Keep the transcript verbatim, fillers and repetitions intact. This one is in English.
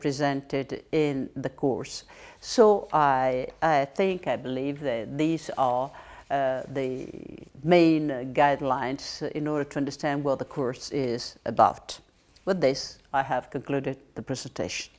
represented in the course. So I, I think, I believe that these are uh, the main guidelines in order to understand what the course is about. With this, I have concluded the presentation.